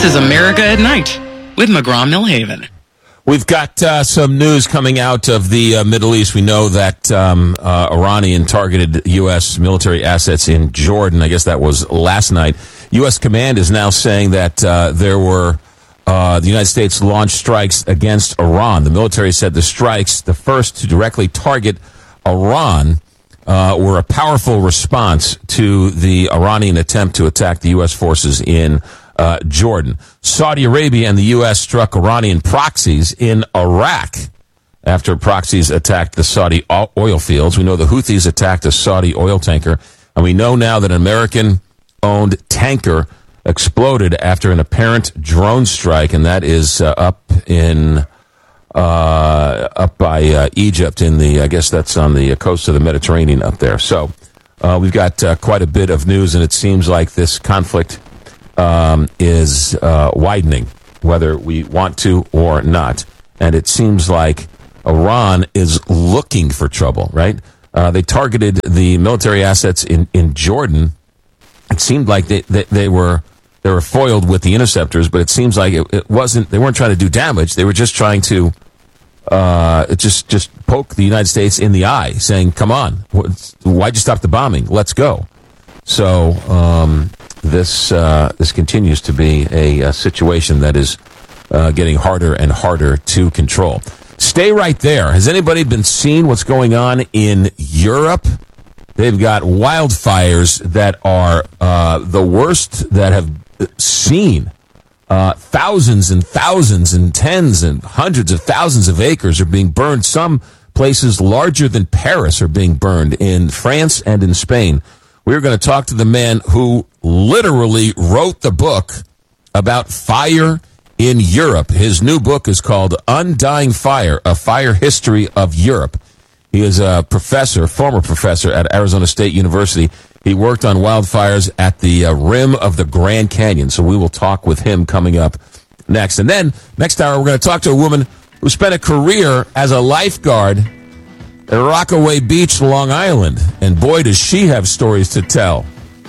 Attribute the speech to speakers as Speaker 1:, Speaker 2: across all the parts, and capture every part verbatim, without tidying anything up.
Speaker 1: This is America at Night with McGraw-Millhaven.
Speaker 2: We've got uh, some news coming out of the uh, Middle East. We know that um, uh, Iranian targeted U S military assets in Jordan. I guess that was last night. U S command is now saying that uh, there were uh, the United States launched strikes against Iran. The military said the strikes, the first to directly target Iran, uh, were a powerful response to the Iranian attempt to attack the U S forces in Uh, Jordan. Saudi Arabia and the U S struck Iranian proxies in Iraq after proxies attacked the Saudi oil fields. We know the Houthis attacked a Saudi oil tanker, and we know now that an American-owned tanker exploded after an apparent drone strike, and that is uh, up in uh, up by uh, Egypt in the, I guess that's on the coast of the Mediterranean up there. So uh, we've got uh, quite a bit of news, and it seems like this conflict Um, is uh, widening, whether we want to or not. And it seems like Iran is looking for trouble, right? Uh, they targeted the military assets in, in Jordan. It seemed like they, they, they were they were foiled with the interceptors, but it seems like it, it wasn't. They weren't trying to do damage. They were just trying to uh, just just poke the United States in the eye, saying, "Come on, why'd you stop the bombing? Let's go." So um, this uh, this continues to be a, a situation that is uh, getting harder and harder to control. Stay right there. Has anybody been seeing what's going on in Europe? They've got wildfires that are uh, the worst that have seen. Uh, thousands and thousands and tens and hundreds of thousands of acres are being burned. Some places larger than Paris are being burned in France and in Spain. We're going to talk to the man who literally wrote the book about fire in Europe. His new book is called Undying Fire, A Fire History of Europe. He is a professor, former professor at Arizona State University. He worked on wildfires at the uh, rim of the Grand Canyon. So we will talk with him coming up next. And then next hour, we're going to talk to a woman who spent a career as a lifeguard at Rockaway Beach, Long Island. And boy, does she have stories to tell.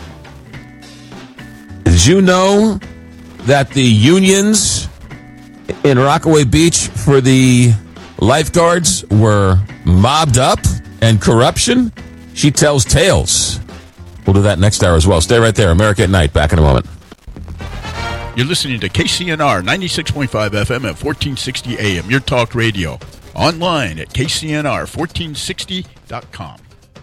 Speaker 2: Did you know that the unions in Rockaway Beach for the lifeguards were mobbed up and corruption? She tells tales. We'll do that next hour as well. Stay right there. America at Night. Back in a moment.
Speaker 3: You're listening to K C N R ninety-six point five F M at fourteen sixty A M, your talk radio. Online at K C N R fourteen sixty dot com.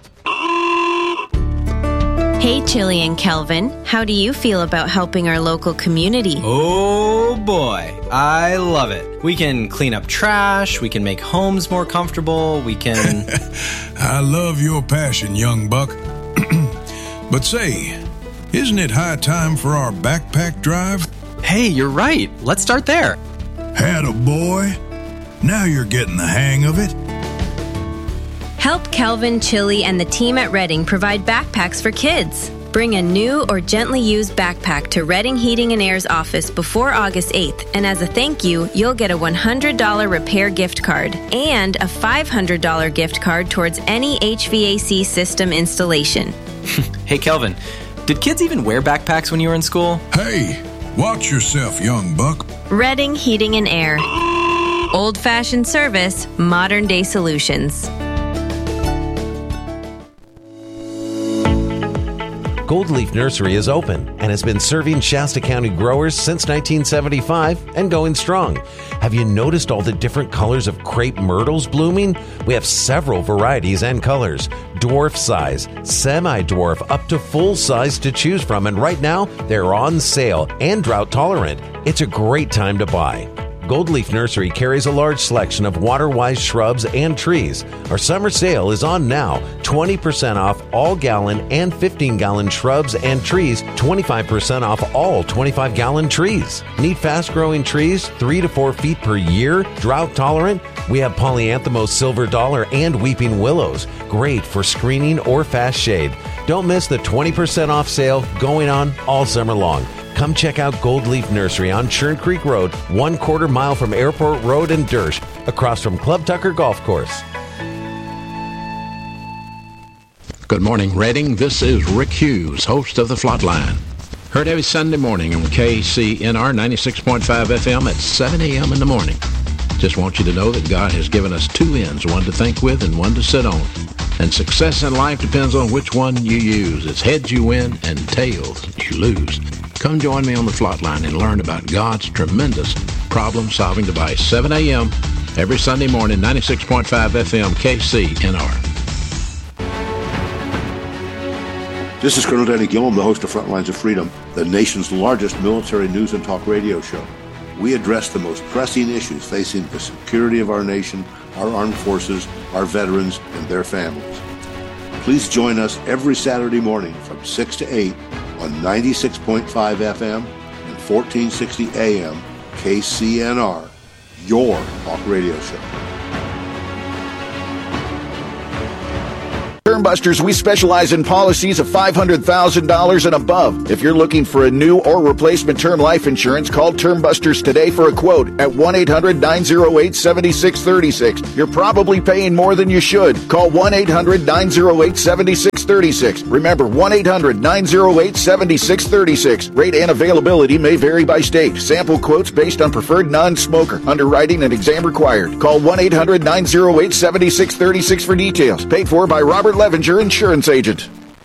Speaker 4: Hey, Chili and Kelvin. How do you feel about helping our local community?
Speaker 5: Oh, boy. I love it. We can clean up trash. We can make homes more comfortable. We can...
Speaker 6: I love your passion, young buck. But say, isn't it high time for our backpack drive?
Speaker 5: Hey, you're right. Let's start there.
Speaker 6: Atta boy. Now you're getting the hang of it.
Speaker 4: Help Kelvin, Chili, and the team at Redding provide backpacks for kids. Bring a new or gently used backpack to Redding Heating and Air's office before August eighth, and as a thank you, you'll get a one hundred dollars repair gift card and a five hundred dollars gift card towards any H V A C system installation.
Speaker 5: Hey, Kelvin, did kids even wear backpacks when you were in school?
Speaker 6: Hey, watch yourself, young buck.
Speaker 4: Redding Heating and Air. Old-fashioned service, modern-day solutions.
Speaker 7: Gold Leaf Nursery is open and has been serving Shasta County growers since nineteen seventy-five and going strong. Have you noticed all the different colors of crepe myrtles blooming? We have several varieties and colors. Dwarf size, semi-dwarf, up to full size to choose from. And right now, they're on sale and drought tolerant. It's a great time to buy. Gold Leaf Nursery carries a large selection of water-wise shrubs and trees. Our summer sale is on now. twenty percent off all gallon and fifteen gallon shrubs and trees. twenty-five percent off all twenty-five gallon trees. Need fast-growing trees, three to four feet per year, drought tolerant? We have Polyanthemos silver dollar and weeping willows. Great for screening or fast shade. Don't miss the twenty percent off sale going on all summer long. Come check out Gold Leaf Nursery on Churn Creek Road, one quarter mile from Airport Road in Dersh, across from Club Tucker Golf Course.
Speaker 8: Good morning, Redding. This is Rick Hughes, host of The Floodline. Heard every Sunday morning on K C N R ninety-six point five F M at seven a.m. in the morning. Just want you to know that God has given us two ends, one to think with and one to sit on. And success in life depends on which one you use. It's heads you win and tails you lose. Come join me on the Flot Line and learn about God's tremendous problem-solving device. seven a.m. every Sunday morning, ninety-six point five F M, K C N R.
Speaker 9: This is Colonel Danny Gillum, the host of Frontlines of Freedom, the nation's largest military news and talk radio show. We address the most pressing issues facing the security of our nation, our armed forces, our veterans, and their families. Please join us every Saturday morning from six to eight on ninety-six point five F M and fourteen sixty A M K C N R, your talk radio show.
Speaker 10: Termbusters, we specialize in policies of five hundred thousand dollars and above. If you're looking for a new or replacement term life insurance, call Termbusters today for a quote at one eight hundred nine oh eight seven six three six. You're probably paying more than you should. Call one eight hundred nine oh eight seven six three six. Remember, one eight hundred nine oh eight seven six three six. Rate and availability may vary by state. Sample quotes based on preferred non-smoker. Underwriting and exam required. Call one eight hundred nine oh eight seven six three six for details. Paid for by Robert Levenger, insurance agent.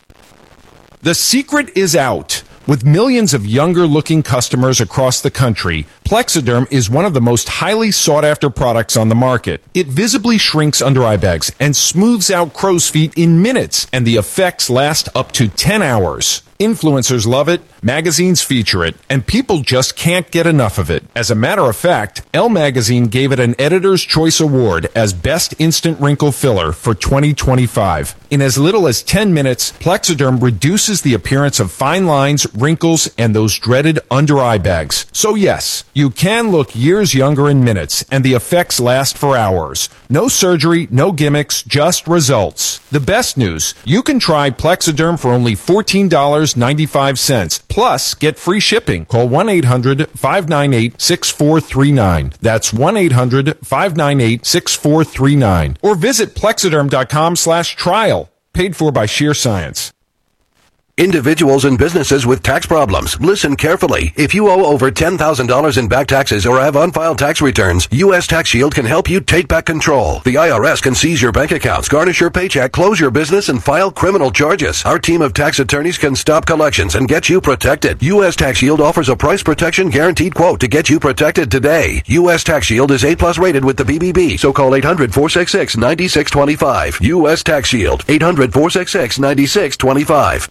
Speaker 11: The secret is out. With millions of younger-looking customers across the country, Plexiderm is one of the most highly sought-after products on the market. It visibly shrinks under eye bags and smooths out crow's feet in minutes, and the effects last up to ten hours. Influencers love it, magazines feature it, and people just can't get enough of it. As a matter of fact, Elle Magazine gave it an Editor's Choice Award as Best Instant Wrinkle Filler for twenty twenty-five. In as little as ten minutes, Plexiderm reduces the appearance of fine lines, wrinkles, and those dreaded under-eye bags. So yes, you can look years younger in minutes, and the effects last for hours. No surgery, no gimmicks, just results. The best news, you can try Plexiderm for only fourteen dollars and ninety-five cents. Plus, get free shipping. Call one eight hundred five nine eight six four three nine. That's one eight hundred five nine eight six four three nine. Or visit plexiderm.com slash trial. Paid for by Sheer Science.
Speaker 12: Individuals and businesses with tax problems, listen carefully. If you owe over ten thousand dollars in back taxes or have unfiled tax returns, U S Tax Shield can help you take back control. The I R S can seize your bank accounts, garnish your paycheck, close your business, and file criminal charges. Our team of tax attorneys can stop collections and get you protected. U S Tax Shield offers a price protection guaranteed quote to get you protected today. U S Tax Shield is A plus rated with the B B B, so call eight hundred four six six nine six two five. U S Tax Shield, eight hundred four six six nine six two five.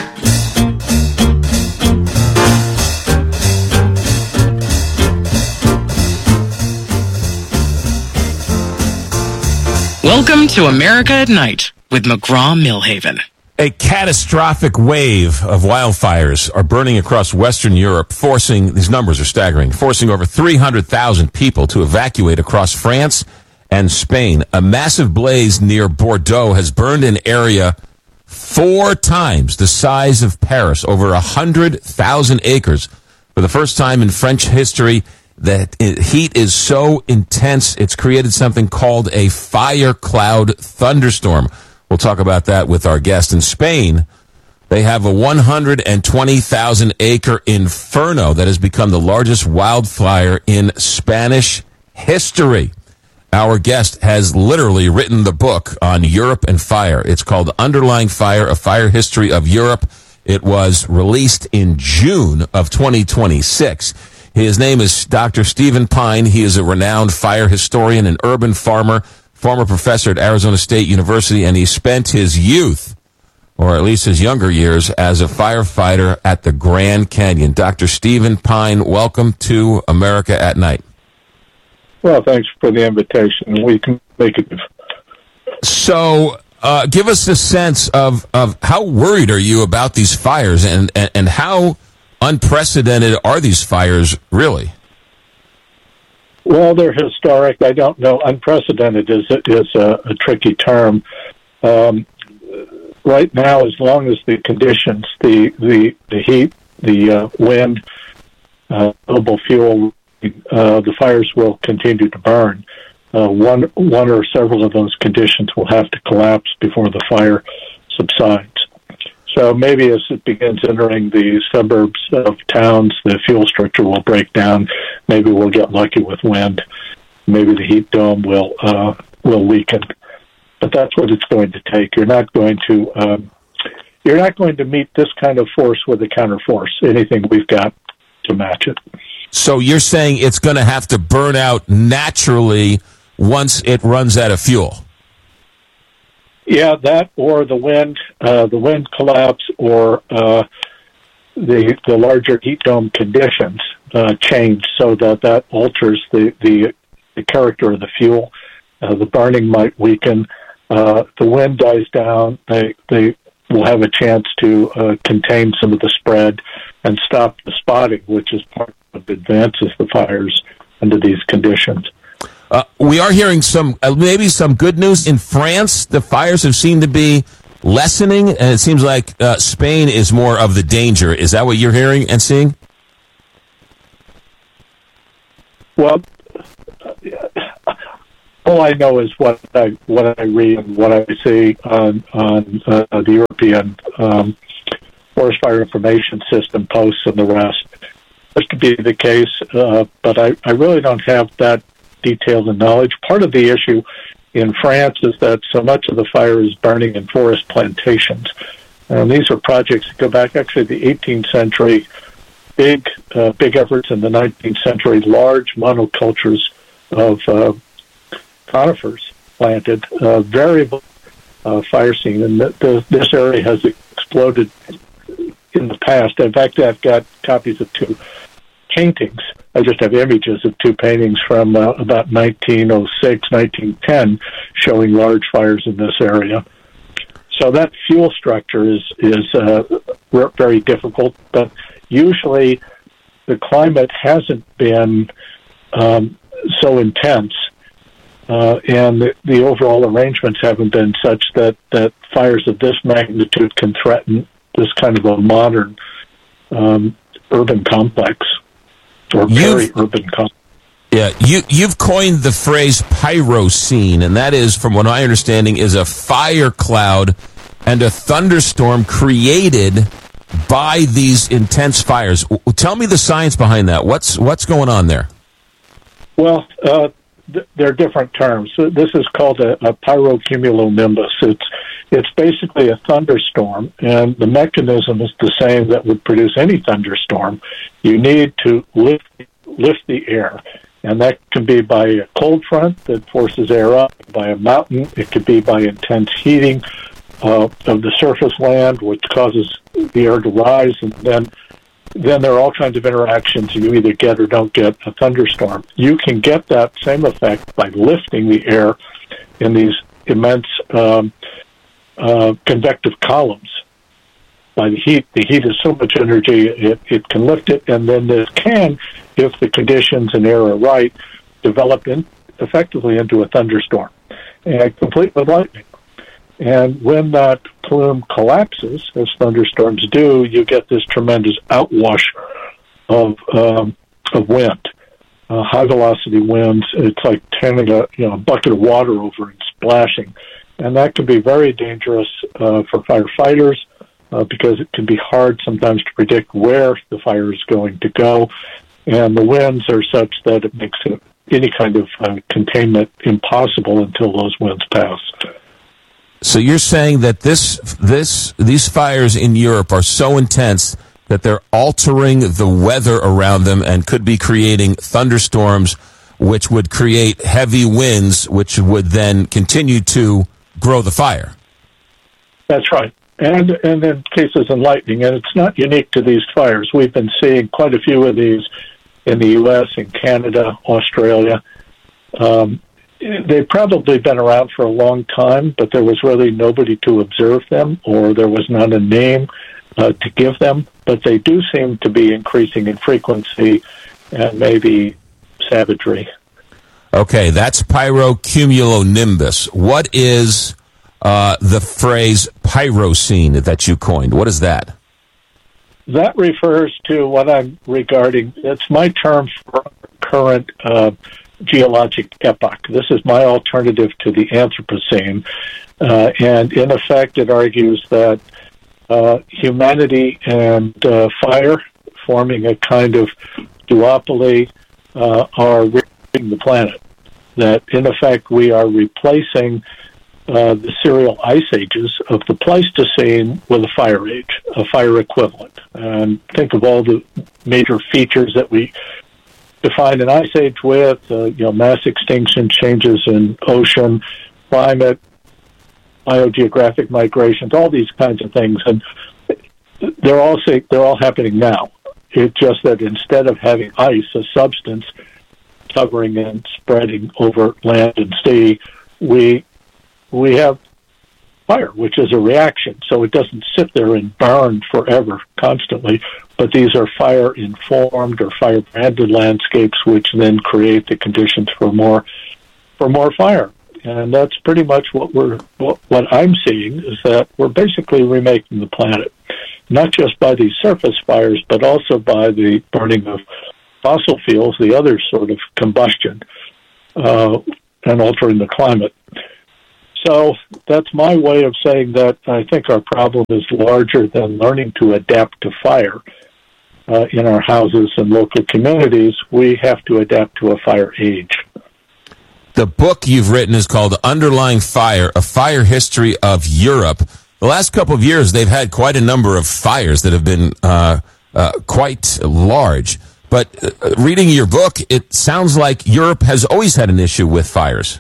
Speaker 1: Welcome to America at Night with McGraw-Millhaven.
Speaker 2: A catastrophic wave of wildfires are burning across Western Europe, forcing, these numbers are staggering, forcing over three hundred thousand people to evacuate across France and Spain. A massive blaze near Bordeaux has burned an area four times the size of Paris, over one hundred thousand acres. For the first time in French history, the heat is so intense, it's created something called a fire cloud thunderstorm. We'll talk about that with our guest. In Spain, they have a one hundred twenty thousand acre inferno that has become the largest wildfire in Spanish history. Our guest has literally written the book on Europe and fire. It's called Underlying Fire, A Fire History of Europe. It was released in June of twenty twenty-six. His name is Doctor Stephen Pyne. He is a renowned fire historian and urban farmer, former professor at Arizona State University, and he spent his youth, or at least his younger years, as a firefighter at the Grand Canyon. Doctor Stephen Pyne, welcome to America at Night.
Speaker 13: Well, thanks for the invitation. We can make it.
Speaker 2: So, uh, give us a sense of, of how worried are you about these fires, and, and, and how unprecedented are these fires really?
Speaker 13: Well, they're historic. I don't know. Unprecedented is is a, a tricky term. Um, right now, as long as the conditions, the the, the heat, the uh, wind, uh, renewable fuel, uh, the fires will continue to burn. Uh, one one or several of those conditions will have to collapse before the fire subsides. So maybe as it begins entering the suburbs of towns, the fuel structure will break down. Maybe we'll get lucky with wind. Maybe the heat dome will uh, will weaken. But that's what it's going to take. You're not going to um, you're not going to meet this kind of force with a counterforce. Anything we've got to match it.
Speaker 2: So you're saying it's going to have to burn out naturally once it runs out of fuel?
Speaker 13: Yeah, that or the wind, uh, the wind collapse, or uh, the the larger heat dome conditions uh, change so that that alters the, the, the character of the fuel. Uh, the burning might weaken. Uh, the wind dies down. They they will have a chance to uh, contain some of the spread and stop the spotting, which is part of what advances the fires under these conditions.
Speaker 2: Uh, we are hearing some, uh, maybe some good news. In France, the fires have seemed to be lessening, and it seems like uh, Spain is more of the danger. Is that what you're hearing and seeing?
Speaker 13: Well, all I know is what I what I read and what I see on on uh, the European um, Forest Fire Information System posts and the rest. This could be the case, uh, but I, I really don't have that detailed and knowledge. Part of the issue in France is that so much of the fire is burning in forest plantations. And these are projects that go back actually to the eighteenth century, big uh, big efforts in the nineteenth century, large monocultures of uh, conifers planted, uh, variable uh, fire scene. And the, the, this area has exploded in the past. In fact, I've got copies of two paintings. I just have images of two paintings from uh, about nineteen oh six, nineteen ten, showing large fires in this area. So that fuel structure is is uh, very difficult, but usually the climate hasn't been um, so intense, uh, and the, the overall arrangements haven't been such that, that fires of this magnitude can threaten this kind of a modern um, urban complex. Or peri-urban complex.
Speaker 2: Yeah, you, you've coined the phrase pyrocene, and that is, from what my understanding, is a fire cloud and a thunderstorm created by these intense fires. Tell me the science behind that. What's what's going on there?
Speaker 13: Well, uh, th- there are different terms. This is called a, a pyrocumulonimbus. It's it's basically a thunderstorm, and the mechanism is the same that would produce any thunderstorm. You need to lift lift the air, and that can be by a cold front that forces air up, by a mountain. It could be by intense heating uh, of the surface land, which causes the air to rise, and then then there are all kinds of interactions. You either get or don't get a thunderstorm. You can get that same effect by lifting the air in these immense um, uh, convective columns. By the heat, the heat is so much energy, it, it can lift it, and then this can, if the conditions and air are right, develop in, effectively into a thunderstorm, and complete with lightning. And when that plume collapses, as thunderstorms do, you get this tremendous outwash of um, of wind, uh, high velocity winds. It's like turning a you know a bucket of water over and splashing, and that can be very dangerous uh, for firefighters uh, because it can be hard sometimes to predict where the fire is going to go, and the winds are such that it makes it, any kind of uh, containment impossible until those winds pass.
Speaker 2: So you're saying that this, this, these fires in Europe are so intense that they're altering the weather around them and could be creating thunderstorms, which would create heavy winds, which would then continue to grow the fire.
Speaker 13: That's right. And and in cases of lightning, and it's not unique to these fires. We've been seeing quite a few of these in the U S, in Canada, Australia. Um, They've probably been around for a long time, but there was really nobody to observe them, or there was not a name uh, to give them. But they do seem to be increasing in frequency and maybe savagery.
Speaker 2: Okay, that's pyrocumulonimbus. What is uh, the phrase pyrocene that you coined? What is that?
Speaker 13: That refers to what I'm regarding. It's my term for current uh geologic epoch. This is my alternative to the Anthropocene, uh, and in effect it argues that uh, humanity and uh, fire, forming a kind of duopoly, uh, are rigging the planet. That, in effect, we are replacing uh, the serial ice ages of the Pleistocene with a fire age, a fire equivalent. And think of all the major features that we define an ice age with, uh, you know, mass extinction, changes in ocean, climate, biogeographic migrations, all these kinds of things. And they're all say, they're all happening now. It's just that instead of having ice, a substance covering and spreading over land and sea, we we have fire, which is a reaction. So it doesn't sit there and burn forever, constantly, but these are fire-informed or fire-branded landscapes, which then create the conditions for more for more fire. And that's pretty much what we're what, what I'm seeing, is that we're basically remaking the planet, not just by these surface fires, but also by the burning of fossil fuels, the other sort of combustion, uh, and altering the climate. So that's my way of saying that I think our problem is larger than learning to adapt to fire uh, in our houses and local communities. We have to adapt to a fire age.
Speaker 2: The book you've written is called Underlying Fire, A Fire History of Europe. The last couple of years, they've had quite a number of fires that have been uh, uh, quite large. But uh, reading your book, it sounds like Europe has always had an issue with fires.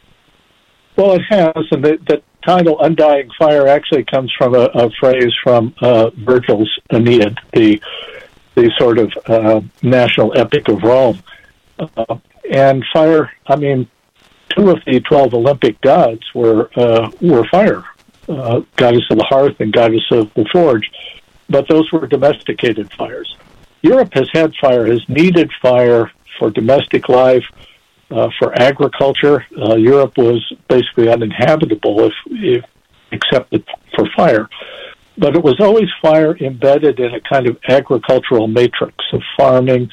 Speaker 13: Well, it has, and the, the title "Undying Fire" actually comes from a, a phrase from uh, Virgil's Aeneid, the the sort of uh, national epic of Rome. Uh, and fire, I mean, two of the twelve Olympic gods were uh, were fire, uh, goddess of the hearth and goddess of the forge, but those were domesticated fires. Europe has had fire, has needed fire for domestic life, uh, for agriculture. Uh, Europe was basically uninhabitable if, if except for fire. But it was always fire embedded in a kind of agricultural matrix of farming,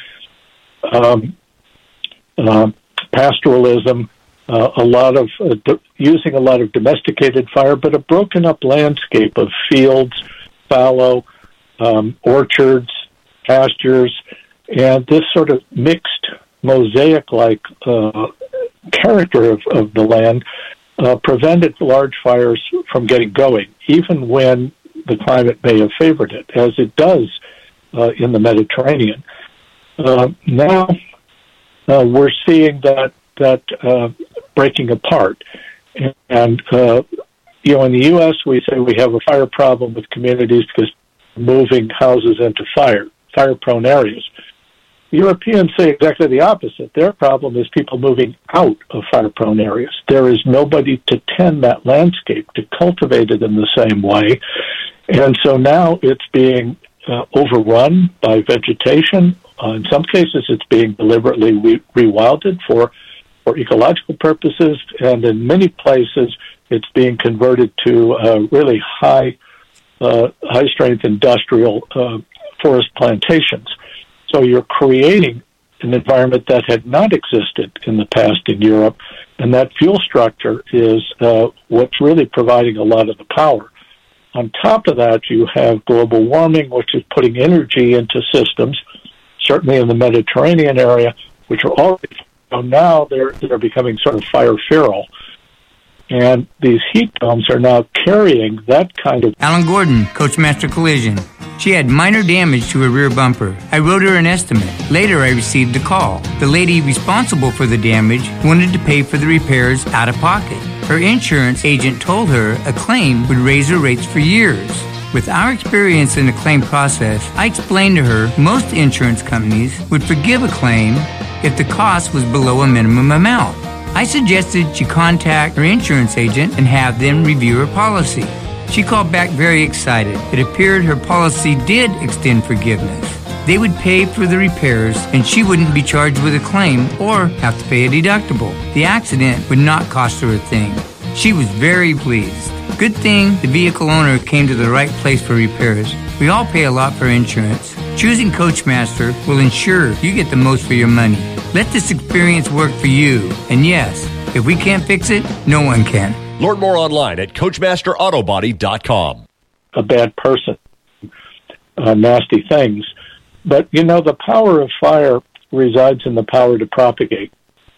Speaker 13: um, uh, pastoralism, uh, a lot of uh, do- using a lot of domesticated fire, but a broken up landscape of fields, fallow, um, orchards, pastures, and this sort of mixed mosaic-like uh, character of, of the land uh, prevented large fires from getting going, even when the climate may have favored it, as it does uh, in the Mediterranean. Uh, now uh, we're seeing that that uh, breaking apart, and uh, you know, in the U S we say we have a fire problem with communities because moving houses into fire. fire-prone areas. Europeans say exactly the opposite. Their problem is people moving out of fire-prone areas. There is nobody to tend that landscape, to cultivate it in the same way. And so now it's being uh, overrun by vegetation. Uh, in some cases, it's being deliberately re- rewilded for, for ecological purposes. And in many places, it's being converted to uh, really high, uh, high-strength industrial uh forest plantations. So you're creating an environment that had not existed in the past in Europe, and that fuel structure is uh, what's really providing a lot of the power. On top of that, you have global warming, which is putting energy into systems, certainly in the Mediterranean area, which are already, so now they're, they're becoming sort of fire feral. And these heat domes are now carrying that kind of...
Speaker 14: Alan Gordon, Coachmaster Collision. She had minor damage to her rear bumper. I wrote her an estimate. Later, I received a call. The lady responsible for the damage wanted to pay for the repairs out of pocket. Her insurance agent told her a claim would raise her rates for years. With our experience in the claim process, I explained to her most insurance companies would forgive a claim if the cost was below a minimum amount. I suggested she contact her insurance agent and have them review her policy. She called back very excited. It appeared her policy did extend forgiveness. They would pay for the repairs and she wouldn't be charged with a claim or have to pay a deductible. The accident would not cost her a thing. She was very pleased. Good thing the vehicle owner came to the right place for repairs. We all pay a lot for insurance. Choosing Coachmaster will ensure you get the most for your money. Let this experience work for you. And yes, if we can't fix it, no one can.
Speaker 15: Learn more online at Coachmaster Auto Body dot com.
Speaker 13: a bad person, uh, nasty things. But, you know, the power of fire resides in the power to propagate.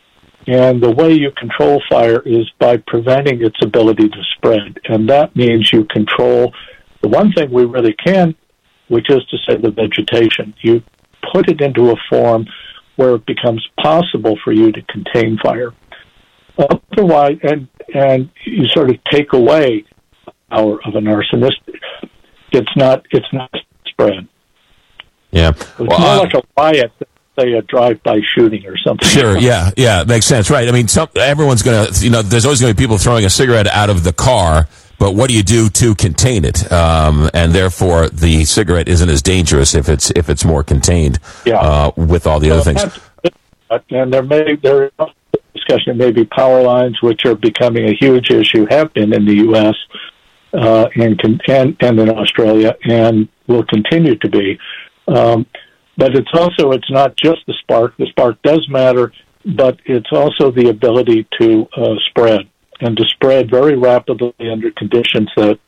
Speaker 13: And the way you control fire is by preventing its ability to spread. And that means you control the one thing we really can, which is to say the vegetation. You put it into a form where it becomes possible for you to contain fire. Otherwise, and, and you sort of take away the power of an arsonist. It's not, it's not spread.
Speaker 2: Yeah.
Speaker 13: It's
Speaker 2: Well,
Speaker 13: more
Speaker 2: uh,
Speaker 13: like a riot than, say, a drive-by shooting or something.
Speaker 2: Sure, yeah, yeah, makes sense, right? I mean, some, everyone's going to, you know, there's always going to be people throwing a cigarette out of the car, but what do you do to contain it? Um, and therefore, the cigarette isn't as dangerous if it's if it's more contained.
Speaker 13: Yeah.
Speaker 2: Uh, with all the
Speaker 13: Well,
Speaker 2: other things.
Speaker 13: that's- And there may there is discussion maybe power lines, which are becoming a huge issue, have been in the U S uh, and, con- and and in Australia, and will continue to be. Um, but it's also it's not just the spark. The spark does matter, but it's also the ability to uh, spread and to spread very rapidly under conditions that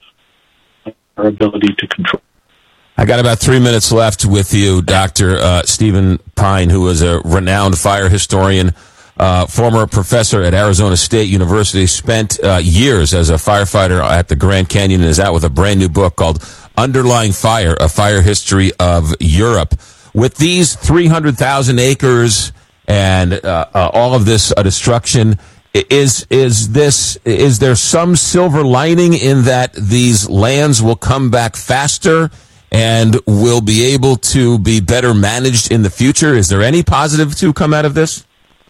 Speaker 13: our ability to control.
Speaker 2: I got about three minutes left with you, Doctor Uh, Stephen Pyne, who is a renowned fire historian, uh, former professor at Arizona State University, spent uh, years as a firefighter at the Grand Canyon, and is out with a brand new book called Underlying Fire, A Fire History of Europe. With these three hundred thousand acres and uh, uh, all of this uh, destruction, Is is this is there some silver lining in that these lands will come back faster and will be able to be better managed in the future? Is there any positive to come out of this?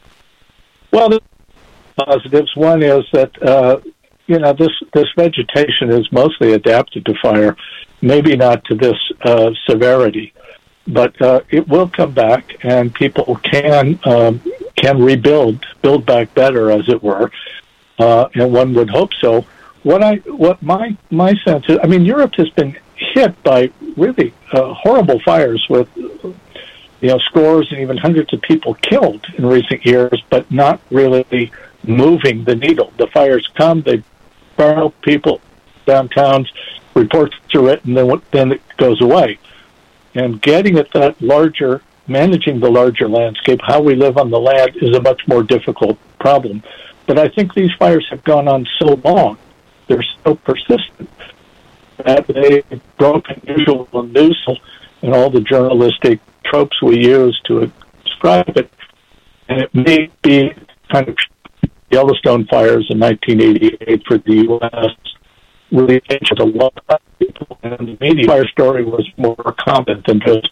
Speaker 13: Well, the positives. One is that uh, you know this this vegetation is mostly adapted to fire, maybe not to this uh, severity, but uh, it will come back, and people can. Um, can rebuild, build back better, as it were, uh, and one would hope so. What I, what my my sense is, I mean, Europe has been hit by really uh, horrible fires with, you know, scores and even hundreds of people killed in recent years, but not really moving the needle. The fires come, they burn out people, downtowns, reports are written, then then it goes away. And getting at that larger. Managing the larger landscape, how we live on the land, is a much more difficult problem. But I think these fires have gone on so long, they're so persistent, that they've broken usual and nuisance and all the journalistic tropes we use to describe it. And it may be kind of Yellowstone fires in nineteen eighty-eight for the U S really changed a lot of people, and the media fire story was more common than just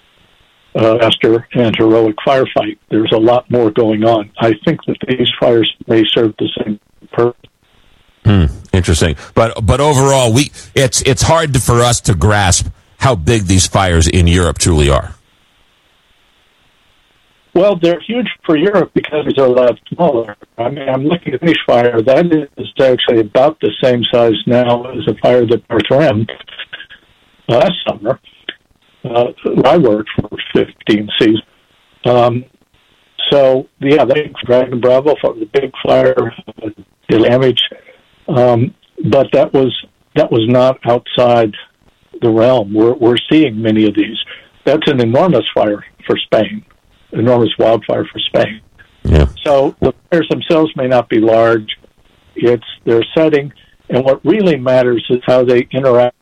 Speaker 13: Uh, faster and heroic firefight. There's a lot more going on. I think that these fires may serve the same purpose.
Speaker 2: Hmm, interesting, but but overall, we it's it's hard to, for us to grasp how big these fires in Europe truly are.
Speaker 13: Well, they're huge for Europe because they're a lot smaller. I mean, I'm looking at this fire. That is actually about the same size now as a fire that North Rim last summer. Uh, I worked for fifteen seasons. Um, so, yeah, they Dragon Bravo for the big fire, uh, the damage, um, but that was that was not outside the realm. We're we're seeing many of these. That's an enormous fire for Spain, enormous wildfire for Spain.
Speaker 2: Yeah.
Speaker 13: So the fires themselves may not be large. It's their setting, and what really matters is how they interact.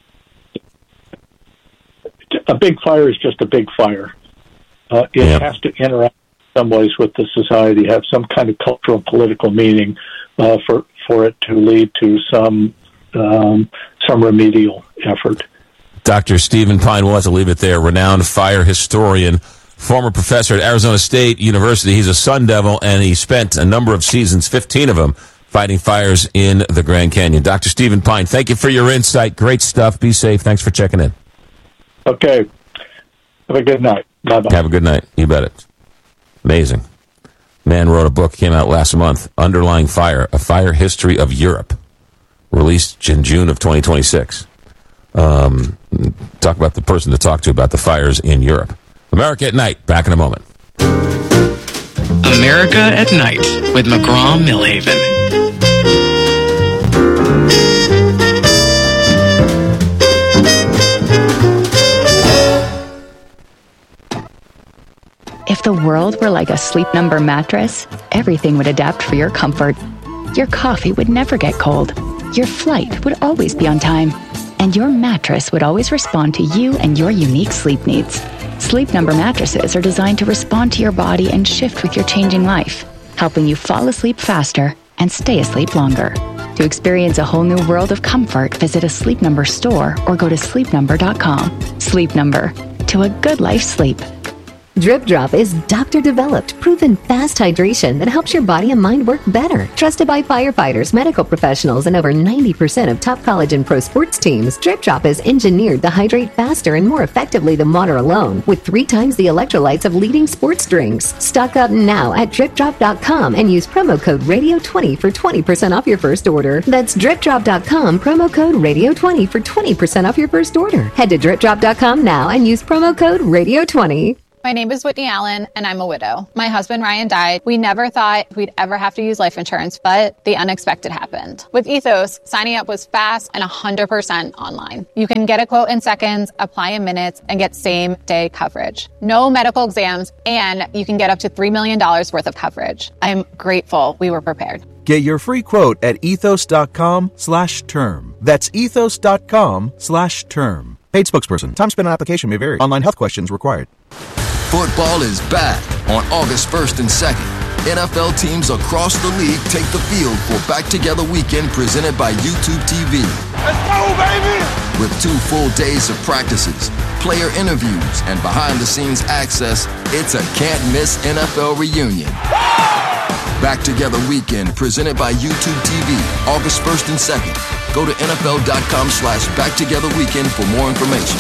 Speaker 13: A big fire is just a big fire. Uh, it
Speaker 2: yeah.
Speaker 13: has to interact in some ways with the society, have some kind of cultural, political meaning uh, for for it to lead to some um, some remedial effort.
Speaker 2: Doctor Stephen Pyne, we'll have to leave it there. Renowned fire historian, former professor at Arizona State University. He's a Sun Devil, and he spent a number of seasons, fifteen of them, fighting fires in the Grand Canyon. Doctor Stephen Pyne, thank you for your insight. Great stuff. Be safe. Thanks for checking in.
Speaker 13: Okay. Have a good night. Bye-bye.
Speaker 2: Have a good night. You bet it. Amazing. Man wrote a book, came out last month, Underlying Fire, A Fire History of Europe, released in June of twenty twenty-six. Um, talk about the person to talk to about the fires in Europe. America at Night, back in a moment.
Speaker 1: America at Night with McGraw-Millhaven.
Speaker 15: If the world were like a Sleep Number mattress, everything would adapt for your comfort. Your coffee would never get cold. Your flight would always be on time. And your mattress would always respond to you and your unique sleep needs. Sleep Number mattresses are designed to respond to your body and shift with your changing life, helping you fall asleep faster and stay asleep longer. To experience a whole new world of comfort, visit a Sleep Number store or go to sleep number dot com. Sleep Number. To a good life sleep.
Speaker 16: Drip Drop is doctor-developed, proven fast hydration that helps your body and mind work better. Trusted by firefighters, medical professionals, and over ninety percent of top college and pro sports teams, Drip Drop is engineered to hydrate faster and more effectively than water alone, with three times the electrolytes of leading sports drinks. Stock up now at drip drop dot com and use promo code radio twenty for twenty percent off your first order. That's drip drop dot com, promo code radio twenty for twenty percent off your first order. Head to drip drop dot com now and use promo code radio twenty.
Speaker 17: My name is Whitney Allen, and I'm a widow. My husband, Ryan, died. We never thought we'd ever have to use life insurance, but the unexpected happened. With Ethos, signing up was fast and one hundred percent online. You can get a quote in seconds, apply in minutes, and get same-day coverage. No medical exams, and you can get up to three million dollars worth of coverage. I'm grateful we were prepared.
Speaker 18: Get your free quote at ethos dot com slash term. That's ethos dot com slash term. Paid spokesperson. Time spent on application may vary. Online health questions required.
Speaker 19: Football is back on August first and second. N F L teams across the league take the field for Back Together Weekend presented by YouTube T V.
Speaker 20: Let's go, baby!
Speaker 19: With two full days of practices, player interviews, and behind-the-scenes access, it's a can't-miss N F L reunion. Back Together Weekend presented by YouTube T V, August first and second. Go to N F L dot com slash Back Together Weekend for more information.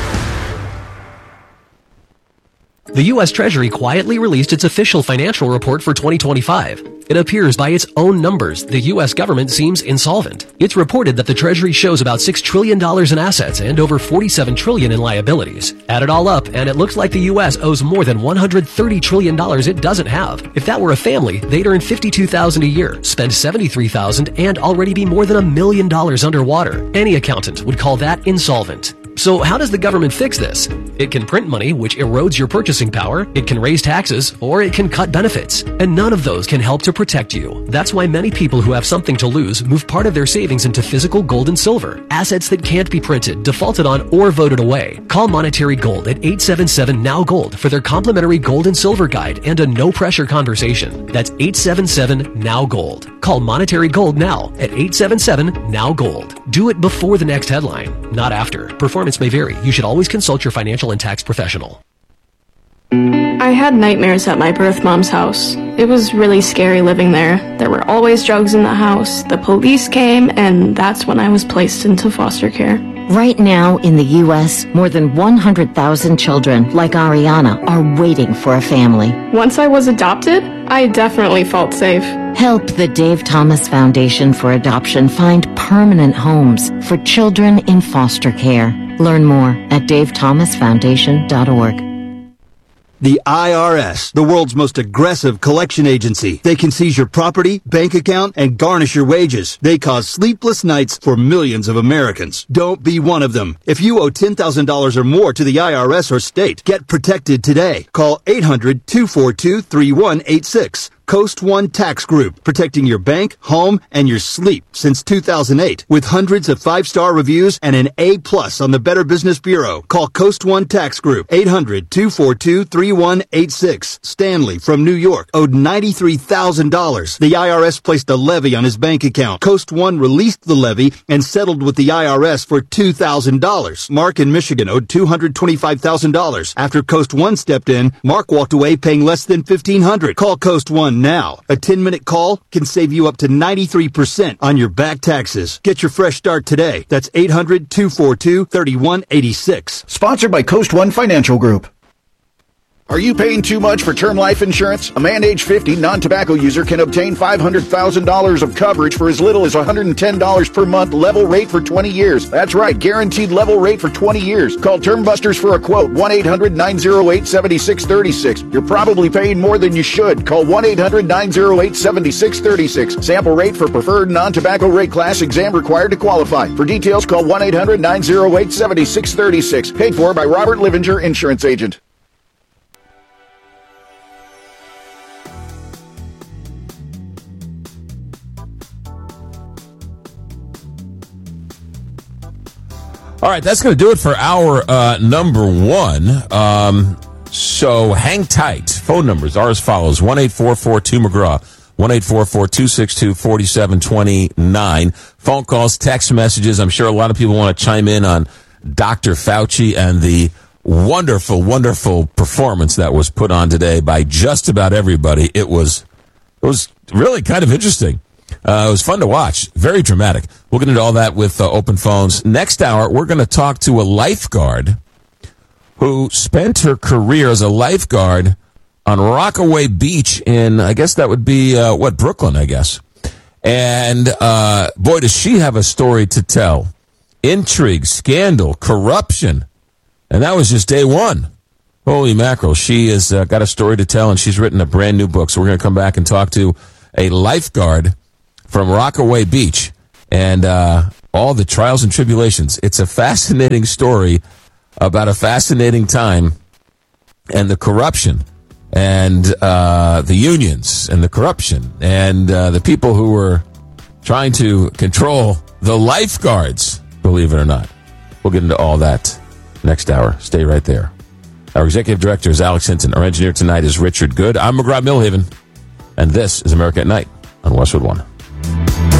Speaker 21: The U S Treasury quietly released its official financial report for twenty twenty-five. It appears by its own numbers, the U S government seems insolvent. It's reported that the Treasury shows about six trillion dollars in assets and over forty-seven trillion dollars in liabilities. Add it all up, and it looks like the U S owes more than one hundred thirty trillion dollars it doesn't have. If that were a family, they'd earn fifty-two thousand dollars a year, spend seventy-three thousand dollars, and already be more than a million dollars underwater. Any accountant would call that insolvent. So how does the government fix this? It can print money, which erodes your purchasing power, it can raise taxes, or it can cut benefits. And none of those can help to protect you. That's why many people who have something to lose move part of their savings into physical gold and silver, assets that can't be printed, defaulted on, or voted away. Call Monetary Gold at eight seven seven N O W Gold for their complimentary gold and silver guide and a no-pressure conversation. That's eight seven seven N O W Gold. Call Monetary Gold now at eight seven seven N O W Gold. Do it before the next headline, not after. Performance may vary. You should always consult your financial and tax professional.
Speaker 22: I had nightmares at my birth mom's house. It was really scary living there. There were always drugs in the house. The police came, and that's when I was placed into foster care.
Speaker 23: Right now in the U S, more than one hundred thousand children, like Ariana, are waiting for a family.
Speaker 22: Once I was adopted, I definitely felt safe.
Speaker 23: Help the Dave Thomas Foundation for Adoption find permanent homes for children in foster care. Learn more at dave thomas foundation dot org.
Speaker 24: The I R S, the world's most aggressive collection agency. They can seize your property, bank account, and garnish your wages. They cause sleepless nights for millions of Americans. Don't be one of them. If you owe ten thousand dollars or more to the I R S or state, get protected today. Call eight hundred, two four two, three one eight six. Coast One Tax Group, protecting your bank, home, and your sleep since two thousand eight. With hundreds of five-star reviews and an A plus on the Better Business Bureau. Call Coast One Tax Group, eight hundred, two four two, three one eight six. Stanley from New York owed ninety-three thousand dollars. The I R S placed a levy on his bank account. Coast One released the levy and settled with the I R S for two thousand dollars. Mark in Michigan owed two hundred twenty-five thousand dollars. After Coast One stepped in, Mark walked away paying less than fifteen hundred dollars. Call Coast One now. A ten-minute call can save you up to ninety-three percent on your back taxes. Get your fresh start today. That's eight hundred, two four two, three one eight six.
Speaker 10: Sponsored by Coast One Financial Group. Are you paying too much for term life insurance? A man age fifty, non-tobacco user can obtain five hundred thousand dollars of coverage for as little as one hundred ten dollars per month, level rate for twenty years. That's right, guaranteed level rate for twenty years. Call Term Busters for a quote, one eight hundred, nine oh eight, seven six three six. You're probably paying more than you should. Call one eight hundred, nine oh eight, seven six three six. Sample rate for preferred non-tobacco rate class, exam required to qualify. For details, call one eight hundred, nine oh eight, seven six three six. Paid for by Robert Livinger, Insurance Agent.
Speaker 2: All right, that's going to do it for our uh, number one. Um, so hang tight. Phone numbers are as follows: one eight four four two McGraw, one eight four four two six two four seven two nine. Phone calls, text messages. I'm sure a lot of people want to chime in on Doctor Fauci and the wonderful, wonderful performance that was put on today by just about everybody. It was, it was really kind of interesting. Uh, it was fun to watch. Very dramatic. We'll get into all that with uh, open phones. Next hour, we're going to talk to a lifeguard who spent her career as a lifeguard on Rockaway Beach in, I guess that would be, uh, what, Brooklyn, I guess. And, uh, boy, does she have a story to tell. Intrigue, scandal, corruption. And that was just day one. Holy mackerel. She has uh, got a story to tell, and she's written a brand new book. So we're going to come back and talk to a lifeguard from Rockaway Beach and uh, all the trials and tribulations. It's a fascinating story about a fascinating time and the corruption and uh, the unions and the corruption and uh, the people who were trying to control the lifeguards, believe it or not. We'll get into all that next hour. Stay right there. Our executive director is Alex Hinton. Our engineer tonight is Richard Good. I'm McGraw Millhaven, and this is America at Night on Westwood One.